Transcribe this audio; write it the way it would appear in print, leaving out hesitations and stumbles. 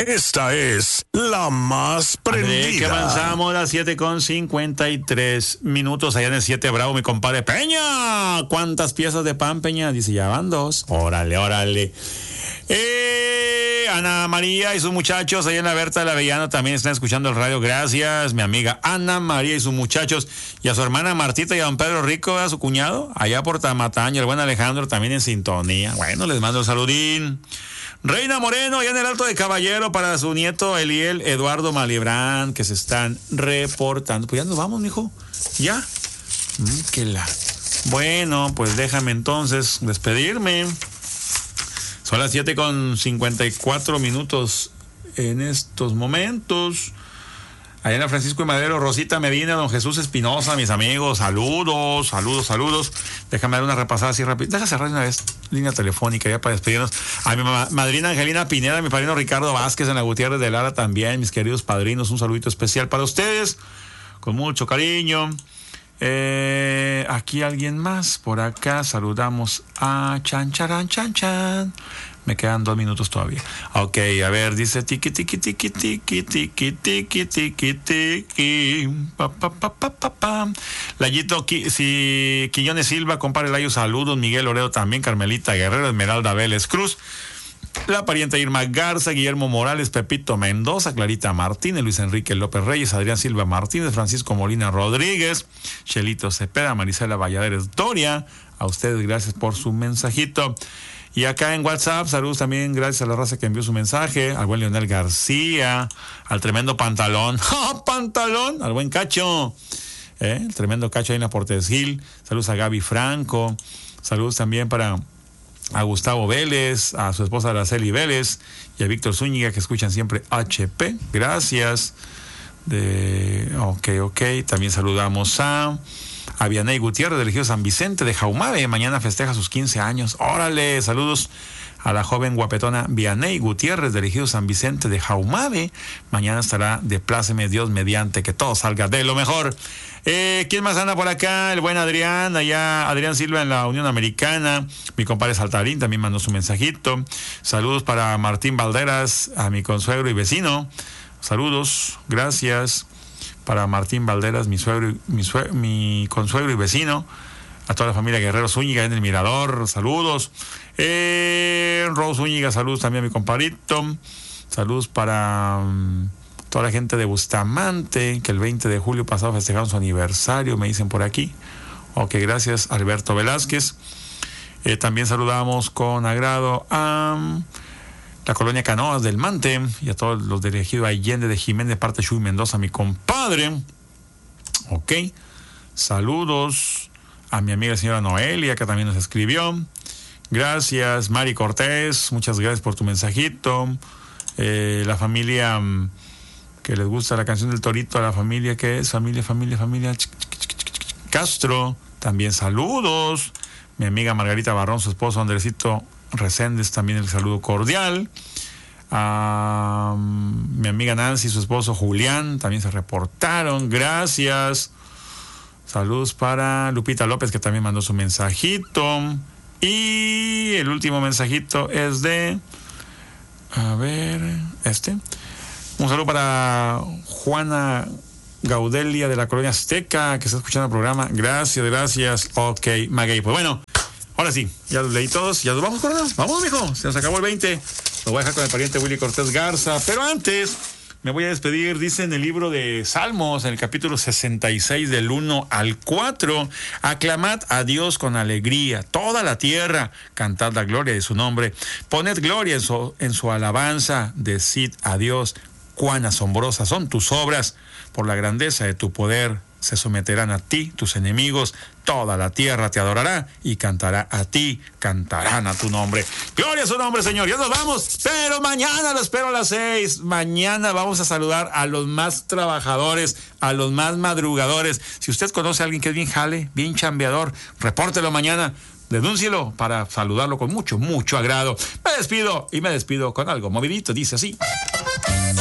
Esta es la más prendida. Que avanzamos a las 7:53 allá en el 7 Bravo, mi compadre Peña. ¿Cuántas piezas de pan, Peña? Dice, ya van 2. Órale. Ana María y sus muchachos allá en la Berta de la Avellana también están escuchando el radio. Gracias, mi amiga Ana María y sus muchachos. Y a su hermana Martita y a don Pedro Rico, a su cuñado, allá por Tamataño, el buen Alejandro también en sintonía. Bueno, les mando el saludín. Reina Moreno, allá en el Alto de Caballero, para su nieto Eliel Eduardo Malibrán, que se están reportando. Pues ya nos vamos, mijo. ¿Ya? Bueno, pues déjame entonces despedirme. Son las 7:54 en estos momentos. Allá en la Francisco y Madero, Rosita Medina, don Jesús Espinosa, mis amigos, saludos. Déjame dar una repasada así rápido. Deja cerrar una vez línea telefónica ya para despedirnos. A mi madrina Angelina Pineda, mi padrino Ricardo Vázquez en la Gutiérrez de Lara también, mis queridos padrinos, un saludito especial para ustedes, con mucho cariño. Aquí alguien más, por acá saludamos a Chan. Me quedan 2 minutos todavía. Ok, a ver, dice tiki. Layito Quillones Silva, compadre Layo, saludos. Miguel Loredo también, Carmelita Guerrero, Esmeralda Vélez Cruz, la pariente Irma Garza, Guillermo Morales, Pepito Mendoza, Clarita Martínez, Luis Enrique López Reyes, Adrián Silva Martínez, Francisco Molina Rodríguez, Chelito Cepeda, Marisela Valladares Doria. A ustedes gracias por su mensajito. Y acá en WhatsApp, saludos también, gracias a la raza que envió su mensaje, al buen Leonel García, al tremendo Pantalón, ¡Pantalón! Al buen Cacho, el tremendo Cacho ahí en la Portes Gil. Saludos a Gaby Franco, saludos también para a Gustavo Vélez, a su esposa Araceli Vélez y a Víctor Zúñiga, que escuchan siempre HP. Gracias. Ok. También saludamos a Vianey Gutiérrez, del Ejido San Vicente de Jaumave. Mañana festeja sus 15 años. Órale, saludos a la joven guapetona Vianey Gutiérrez, del Ejido San Vicente de Jaumave. Mañana estará de pláceme Dios mediante, que todo salga de lo mejor. ¿Quién más anda por acá? El buen Adrián, allá Adrián Silva en la Unión Americana. Mi compadre Saltarín también mandó su mensajito. Saludos para Martín Valderas, a mi consuegro y vecino. Saludos, gracias. Para Martín Valderas, mi consuegro y vecino, a toda la familia Guerrero Zúñiga en el Mirador, saludos. Rose Zúñiga, saludos también a mi compadrito. Saludos para toda la gente de Bustamante, que el 20 de julio pasado festejaron su aniversario, me dicen por aquí. Ok, gracias, Alberto Velázquez. También saludamos con agrado a la colonia Canoas del Mante y a todos los del Ejido Allende de Jiménez, de parte de Chuy Mendoza, mi compadre. Ok, saludos a mi amiga señora Noelia, que también nos escribió. Gracias, Mari Cortés, muchas gracias por tu mensajito. La familia que les gusta la canción del Torito, a la familia que es familia Castro, también saludos. Mi amiga Margarita Barrón, su esposo Andresito Reséndez, también el saludo cordial. A mi amiga Nancy y su esposo Julián también se reportaron, gracias. Saludos para Lupita López, que también mandó su mensajito. Y el último mensajito es de un saludo para Juana Gaudelia de la colonia Azteca, que está escuchando el programa. Gracias. Ok, Maguey. Pues bueno, ahora sí, ya los leí todos, ya los vamos, Coronel. Vamos, mijo, se nos acabó el 20. Lo voy a dejar con el pariente Willy Cortés Garza, pero antes me voy a despedir. Dice en el libro de Salmos, en el capítulo 66, del 1 al 4, aclamad a Dios con alegría, toda la tierra, cantad la gloria de su nombre, poned gloria en su alabanza, decid a Dios, cuán asombrosas son tus obras, por la grandeza de tu poder se someterán a ti tus enemigos, toda la tierra te adorará y cantará a ti, cantarán a tu nombre. Gloria a su nombre, Señor. Ya nos vamos, pero mañana lo espero a las 6. Mañana vamos a saludar a los más trabajadores, a los más madrugadores. Si usted conoce a alguien que es bien jale, bien chambeador, repórtelo mañana. Denúncielo para saludarlo con mucho agrado. Me despido con algo movidito, dice así.